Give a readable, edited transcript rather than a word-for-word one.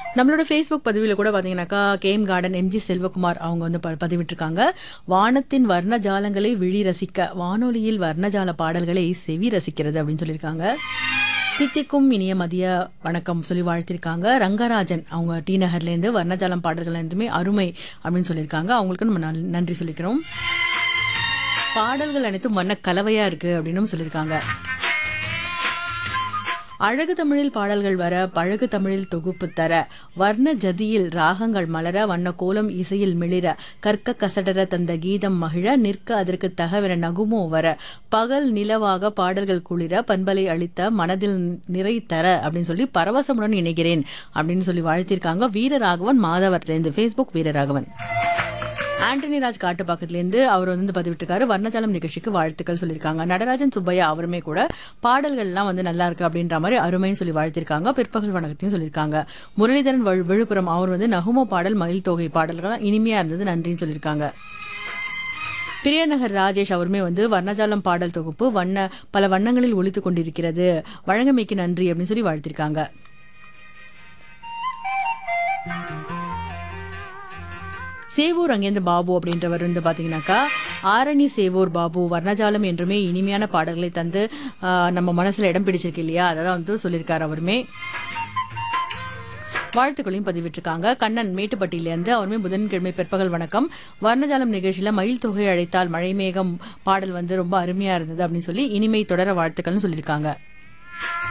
நம்மளோட ஃபேஸ்புக் பதிவில் கூட பார்த்தீங்கன்னாக்கா கேம் கார்டன் எம்ஜி செல்வகுமார் அவங்க வந்து பதிவிட்டிருக்காங்க. வானத்தின் வர்ண ஜாலங்களை விழி ரசிக்க வானொலியில் வர்ணஜால பாடல்களை செவி ரசிக்கிறது அப்படின்னு சொல்லியிருக்காங்க. தித்திக்கும் இனிய மதிய வணக்கம் சொல்லி வாழ்த்திருக்காங்க. ரங்கராஜன் அவங்க டி நகர்லேருந்து வர்ணஜாலம் பாடல்கள் ரெண்டுமே அருமை அப்படின்னு சொல்லியிருக்காங்க. அவங்களுக்கு நம்ம நன்றி சொல்லிக்கிறோம். பாடல்கள் அனைத்தும் வண்ண கலவையா இருக்கு அப்படின்னு சொல்லியிருக்காங்க. அழகு தமிழில் பாடல்கள் வர பழகு தமிழில் தொகுப்பு தர வர்ண ஜதியில் ராகங்கள் மலர வண்ண கோலம் இசையில் மிளிர கற்க கசடர தந்த கீதம் மகிழ நிற்க அதற்கு தகவென நகுமோ வர பகல் நிலவாக பாடல்கள் குளிர பண்பலை அளித்த மனதில் நிறை தர அப்படின்னு சொல்லி பரவசமுடன் இணைகிறேன் அப்படின்னு சொல்லி வாழ்த்திருக்காங்க. வீரராகவன் மாதவர்லேருந்து ஃபேஸ்புக் வீரராகவன். ஆண்டனி ராஜ் காட்டுப்பாக்கத்திலேருந்து அவர் வந்து பதிவிட்டிருக்காரு. வர்ணஜாலம் நிகழ்ச்சிக்கு வாழ்த்துக்கள் சொல்லியிருக்காங்க. நடராஜன் சுப்பையா அவருமே கூட பாடல்கள்லாம் வந்து நல்லா இருக்கு அப்படின்ற மாதிரி அருமைன்னு சொல்லி வாழ்த்திருக்காங்க. பிற்பகல் வணக்கத்தையும் சொல்லியிருக்காங்க. முரளிதரன் விழுப்புரம் அவர் வந்து நகுமோ பாடல் மயில் தொகை பாடல்கள் இனிமையா இருந்தது நன்றின்னு சொல்லியிருக்காங்க. பிரியநகர் ராஜேஷ் அவருமே வந்து வர்ணஜாலம் பாடல் தொகுப்பு பல வண்ணங்களில் ஒலித்து கொண்டிருக்கிறது வழங்கமைக்கு நன்றி அப்படின்னு சொல்லி வாழ்த்திருக்காங்க. சேவூர் அங்கேருந்து பாபு அப்படின்றவர் வந்து பார்த்தீங்கன்னாக்கா ஆரணி சேவூர் பாபு வர்ணஜாலம் என்றுமே இனிமையான பாடல்களை தந்து நம்ம மனசுல இடம் பிடிச்சிருக்கு இல்லையா, அதான் வந்து சொல்லியிருக்காரு. அவருமே வாழ்த்துக்களையும் பதிவிட்டிருக்காங்க. கண்ணன் மேட்டுப்பட்டியிலேருந்து அவருமே புதன்கிழமை பிற்பகல் வணக்கம் வர்ணஜாலம் நிகழ்ச்சியில மயில் தொகை அழைத்தால் மழை மேகம் பாடல் வந்து ரொம்ப அருமையா இருந்தது அப்படின்னு சொல்லி இனிமை தொடர வாழ்த்துக்கள்னு சொல்லியிருக்காங்க.